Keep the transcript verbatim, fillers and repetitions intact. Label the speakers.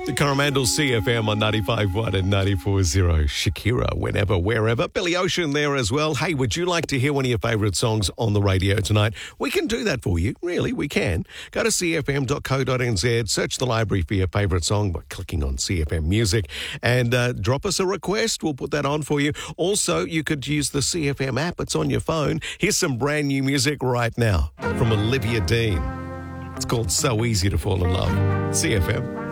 Speaker 1: The Coromandel C F M on ninety-five point one and ninety-four point zero. Shakira, whenever, wherever. Billy Ocean there as well. Hey, would you like to hear one of your favourite songs on the radio tonight? We can do that for you. Really, we can. Go to c f m dot co dot n z, search the library for your favourite song by clicking on C F M Music and uh, drop us a request. We'll put that on for you. Also, you could use the C F M app. It's on your phone. Here's some brand new music right now from Olivia Dean. It's called So Easy to Fall in Love. C F M.